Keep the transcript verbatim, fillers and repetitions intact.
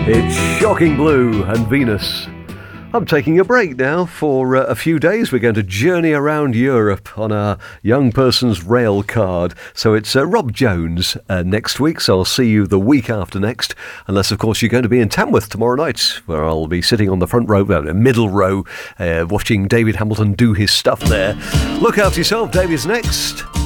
It's Shocking Blue and Venus. I'm taking a break now for uh, a few days. We're going to journey around Europe on our young person's rail card. So it's uh, Rob Jones uh, next week, so I'll see you the week after next. Unless, of course, you're going to be in Tamworth tomorrow night, where I'll be sitting on the front row, uh, middle row, uh, watching David Hamilton do his stuff there. Look after yourself. David's next.